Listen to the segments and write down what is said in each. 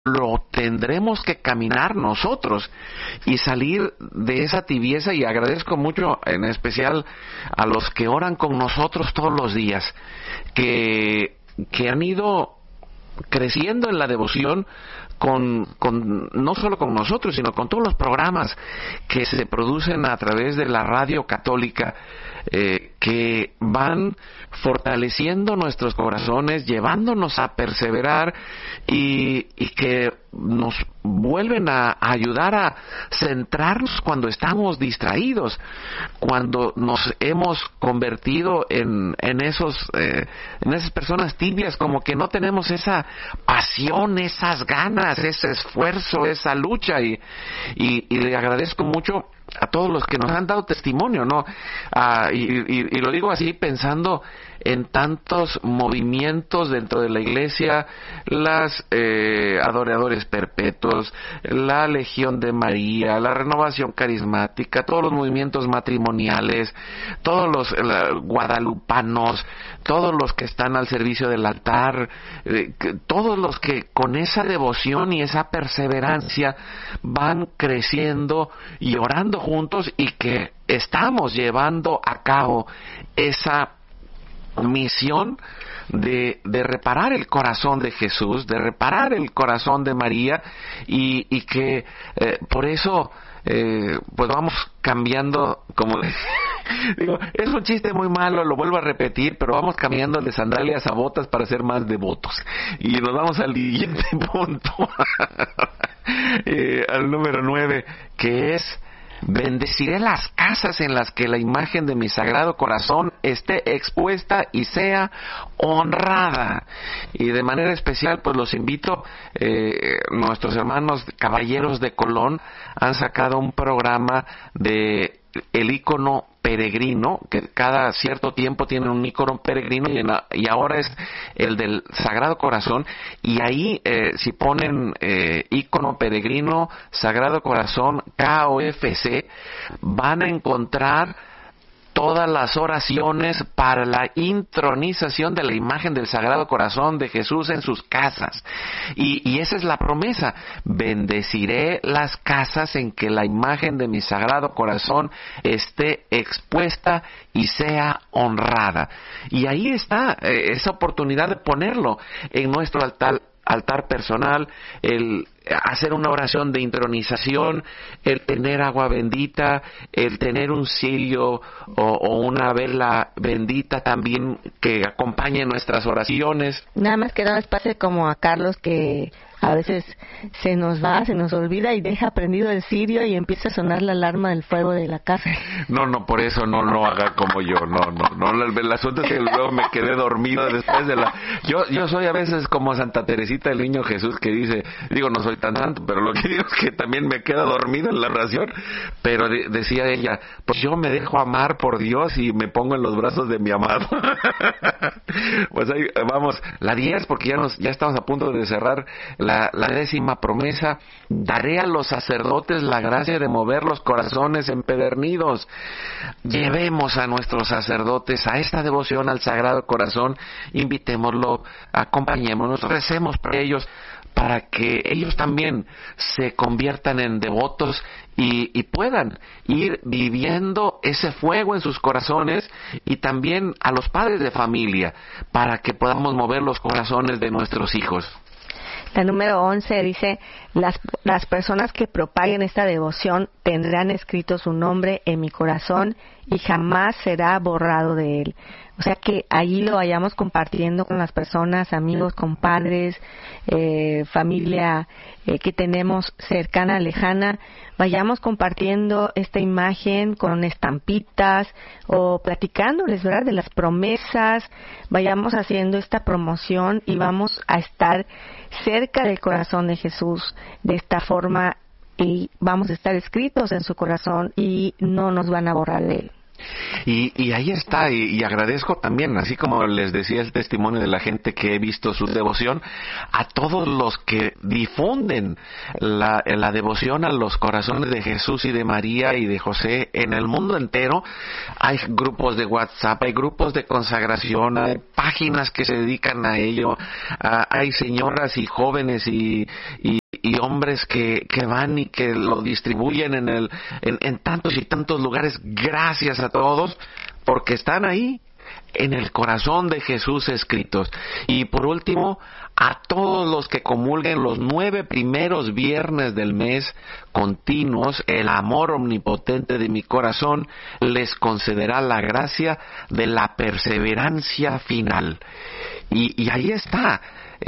lo tendremos que caminar nosotros y salir de esa tibieza. Y agradezco mucho, en especial a los que oran con nosotros todos los días, que han ido creciendo en la devoción con no solo con nosotros, sino con todos los programas que se producen a través de la radio católica, que van fortaleciendo nuestros corazones, llevándonos a perseverar y que nos vuelven a ayudar a centrarnos cuando estamos distraídos, cuando nos hemos convertido en esas personas tibias, como que no tenemos esa pasión, esas ganas, ese esfuerzo, esa lucha. Y le agradezco mucho a todos los que nos han dado testimonio, ¿no? Y lo digo así pensando en tantos movimientos dentro de la iglesia, las adoradores perpetuos, la Legión de María, la Renovación Carismática, todos los movimientos matrimoniales, todos los guadalupanos, todos los que están al servicio del altar, todos los que con esa devoción y esa perseverancia van creciendo y orando juntos, y que estamos llevando a cabo esa misión de reparar el corazón de Jesús, de reparar el corazón de María, y que por eso pues vamos cambiando, como digo, es un chiste muy malo, lo vuelvo a repetir, pero vamos cambiando de sandalias a botas para ser más devotos. Y nos vamos al siguiente punto, al número 9, que es: bendeciré las casas en las que la imagen de mi Sagrado Corazón esté expuesta y sea honrada. Y de manera especial, pues los invito, nuestros hermanos Caballeros de Colón han sacado un programa de el ícono peregrino, que cada cierto tiempo tienen un ícono peregrino, y ahora es el del Sagrado Corazón. Y ahí si ponen ícono peregrino Sagrado Corazón KOFC, van a encontrar todas las oraciones para la intronización de la imagen del Sagrado Corazón de Jesús en sus casas. Y esa es la promesa: bendeciré las casas en que la imagen de mi Sagrado Corazón esté expuesta y sea honrada. Y ahí está esa oportunidad de ponerlo en nuestro altar personal, el hacer una oración de intronización, el tener agua bendita, el tener un cirio o una vela bendita también que acompañe nuestras oraciones. Nada más que no les pase como a Carlos, que a veces se nos olvida y deja prendido el cirio y empieza a sonar la alarma del fuego de la casa. No, por eso no haga como yo, no, el asunto es que luego me quedé dormido después de yo soy a veces como Santa Teresita del Niño Jesús, que digo, no soy tan santo, pero lo que digo es que también me quedo dormido en la oración. Pero decía ella, pues yo me dejo amar por Dios y me pongo en los brazos de mi amado. Pues ahí vamos, la 10, porque ya estamos a punto de cerrar la 10ª promesa: daré a los sacerdotes la gracia de mover los corazones empedernidos. Llevemos a nuestros sacerdotes a esta devoción al Sagrado Corazón, invitémoslo, acompañémonos, recemos por ellos, para que ellos también se conviertan en devotos y puedan ir viviendo ese fuego en sus corazones, y también a los padres de familia, para que podamos mover los corazones de nuestros hijos. La número 11 dice: las personas que propaguen esta devoción tendrán escrito su nombre en mi corazón y jamás será borrado de él. O sea, que allí lo vayamos compartiendo con las personas, amigos, compadres, familia que tenemos cercana, lejana. Vayamos compartiendo esta imagen con estampitas o platicándoles, ¿verdad?, de las promesas. Vayamos haciendo esta promoción y vamos a estar cerca del corazón de Jesús de esta forma, y vamos a estar escritos en su corazón y no nos van a borrar de él. Y ahí está, y agradezco también, así como les decía el testimonio de la gente que he visto su devoción, a todos los que difunden la devoción a los corazones de Jesús y de María y de José en el mundo entero. Hay grupos de WhatsApp, hay grupos de consagración, hay páginas que se dedican a ello, hay señoras y jóvenes y hombres que van y que lo distribuyen en tantos y tantos lugares. Gracias a todos, porque están ahí en el corazón de Jesús escritos. Y por último, a todos los que comulguen los 9 primeros viernes del mes continuos, el amor omnipotente de mi corazón les concederá la gracia de la perseverancia final. Y ahí está.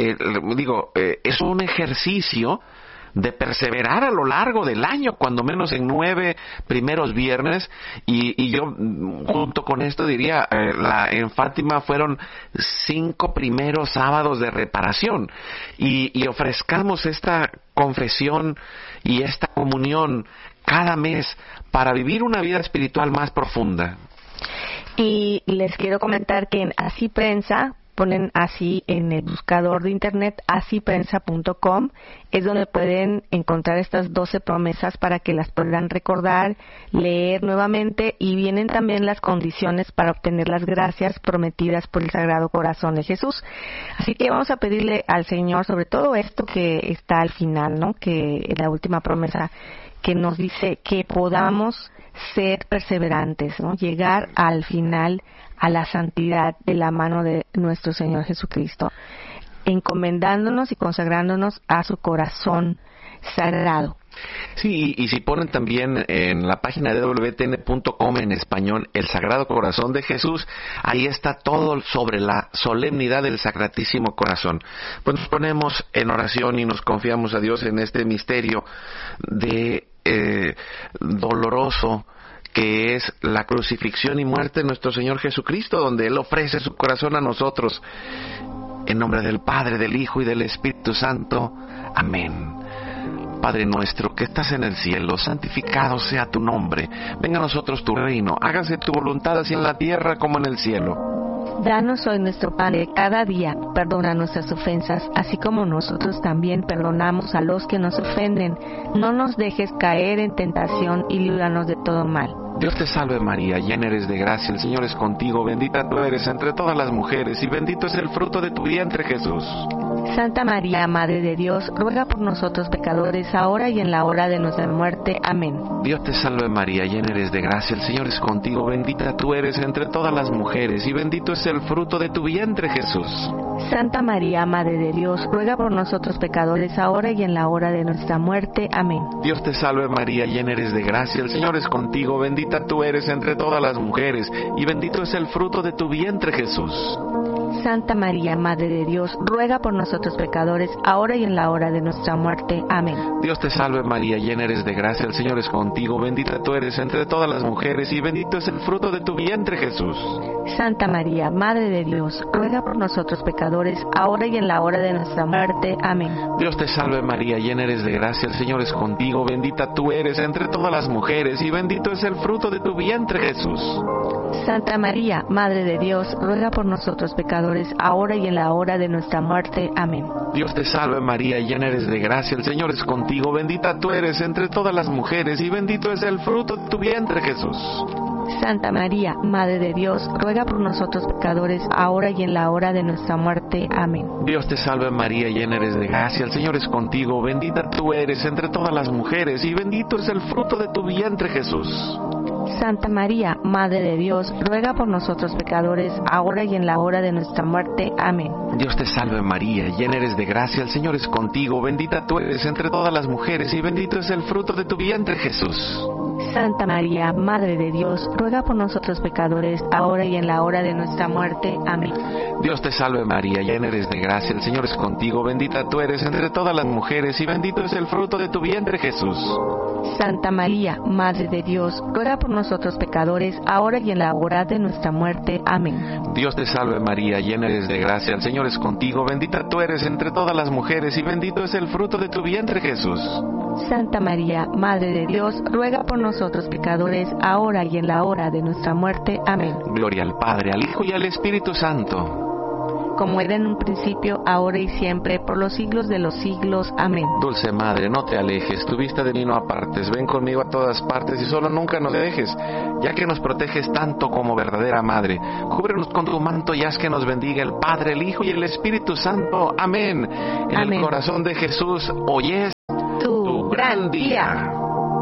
Es un ejercicio de perseverar a lo largo del año, cuando menos en 9 primeros viernes, y yo junto con esto diría, en Fátima fueron 5 primeros sábados de reparación, y ofrezcamos esta confesión y esta comunión cada mes para vivir una vida espiritual más profunda. Y les quiero comentar que en Así Prensa, ponen así en el buscador de internet, asiprensa.com, es donde pueden encontrar estas 12 promesas para que las puedan recordar, leer nuevamente, y vienen también las condiciones para obtener las gracias prometidas por el Sagrado Corazón de Jesús. Así que vamos a pedirle al Señor, sobre todo esto que está al final, ¿no? Que la última promesa que nos dice que podamos ser perseverantes, ¿no? Llegar al final a la santidad de la mano de nuestro Señor Jesucristo, encomendándonos y consagrándonos a su corazón sagrado. Sí, y si ponen también en la página de wtn.com en español el Sagrado Corazón de Jesús, ahí está todo sobre la solemnidad del Sacratísimo Corazón. Pues nos ponemos en oración y nos confiamos a Dios en este misterio de doloroso que es la crucifixión y muerte de nuestro Señor Jesucristo, donde Él ofrece su corazón a nosotros. En nombre del Padre, del Hijo y del Espíritu Santo. Amén. Padre nuestro que estás en el cielo, santificado sea tu nombre. Venga a nosotros tu reino. Hágase tu voluntad así en la tierra como en el cielo. Danos hoy nuestro pan de cada día. Perdona nuestras ofensas, así como nosotros también perdonamos a los que nos ofenden. No nos dejes caer en tentación y líbranos de todo mal. Dios te salve María, llena eres de gracia, el Señor es contigo, bendita tú eres entre todas las mujeres, y bendito es el fruto de tu vientre, Jesús. Santa María, Madre de Dios, ruega por nosotros pecadores, ahora y en la hora de nuestra muerte. Amén. Dios te salve María, llena eres de gracia, el Señor es contigo, bendita tú eres entre todas las mujeres, y bendito es el fruto de tu vientre, Jesús. Santa María, Madre de Dios, ruega por nosotros pecadores, ahora y en la hora de nuestra muerte. Amén. Dios te salve María, llena eres de gracia, el Señor es contigo, bendita tú eres entre todas las mujeres, y bendito es el fruto de tu vientre, Jesús. Santa María, Madre de Dios, ruega por nosotros pecadores, ahora y en la hora de nuestra muerte. Amén. Dios te salve María, llena eres de gracia, el Señor es contigo, bendita tú eres entre todas las mujeres, y bendito es el fruto de tu vientre, Jesús. Santa María, Madre de Dios, ruega por nosotros pecadores, ahora y en la hora de nuestra muerte. Amén. Dios te salve María, llena eres de gracia, el Señor es contigo, bendita tú eres entre todas las mujeres, y bendito es el fruto de tu vientre, Jesús. Santa María, Madre de Dios, ruega por nosotros pecadores, ahora y en la hora de nuestra muerte. Amén. Dios te salve María, llena eres de gracia, el Señor es contigo, bendita tú eres entre todas las mujeres, y bendito es el fruto de tu vientre, Jesús. Santa María, Madre de Dios, ruega por nosotros pecadores, ahora y en la hora de nuestra muerte. Amén. Dios te salve María, llena eres de gracia, el Señor es contigo, bendita tú eres entre todas las mujeres, y bendito es el fruto de tu vientre, Jesús. Santa María, Madre de Dios, ruega por nosotros pecadores, ahora y en la hora de nuestra muerte. Amén. Dios te salve María, llena eres de gracia, el Señor es contigo, bendita tú eres entre todas las mujeres, y bendito es el fruto de tu vientre, Jesús. Santa María, Madre de Dios, ruega por nosotros pecadores, ahora y en la hora de nuestra muerte. Amén. Dios te salve María, llena eres de gracia, el Señor es contigo, bendita tú eres entre todas las mujeres, y bendito es el fruto de tu vientre, Jesús. Santa María, Madre de Dios, ruega por nosotros pecadores, ahora y en la hora de nuestra muerte. Amén. Dios te salve María, llena eres de gracia, el Señor es contigo, bendita tú eres entre todas las mujeres, y bendito es el fruto de tu vientre, Jesús. Santa María, Madre de Dios, ruega por nosotros pecadores, ahora y en la hora de nuestra muerte. Amén. Gloria al Padre, al Hijo y al Espíritu Santo, como era en un principio, ahora y siempre, por los siglos de los siglos. Amén. Dulce Madre, no te alejes, tu vista de mí no apartes, ven conmigo a todas partes y solo nunca nos dejes, ya que nos proteges tanto como verdadera Madre. Cúbrenos con tu manto y haz que nos bendiga el Padre, el Hijo y el Espíritu Santo. Amén. En Amén. el corazón de Jesús, hoy es tu gran día.